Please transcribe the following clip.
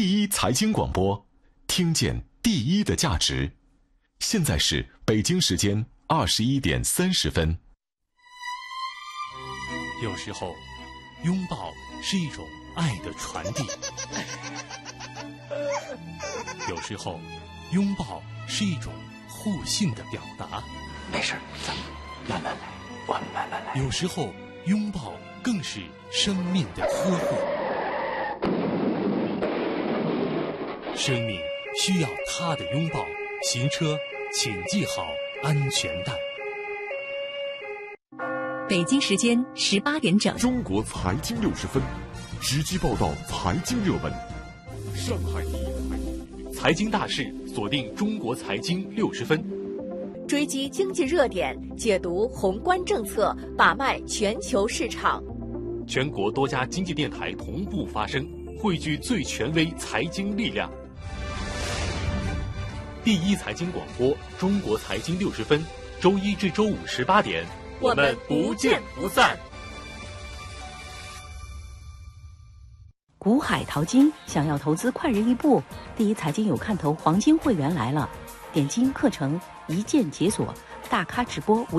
第一财经广播，听见第一的价值。现在是北京时间21:30。 有时候，拥抱是一种爱的传递；有时候，拥抱是一种互信的表达。 没事，咱们慢慢来，我们慢慢来。 有时候，拥抱更是生命的呵护。生命需要他的拥抱，行车请系好安全带。 北京时间18点整， 中国财经60分，直击报道财经热门。上海第一财经大事，锁定中国财经60分， 追击经济热点，解读宏观政策，把脉全球市场。 全国多家经济电台同步发声，汇聚最权威财经力量。第一财经广播，中国财经60分，周一至周五18点， 我们不见不散。 股海淘金，想要投资快人一步，第一财经有看头黄金会员来了，点金课程一键解锁，大咖直播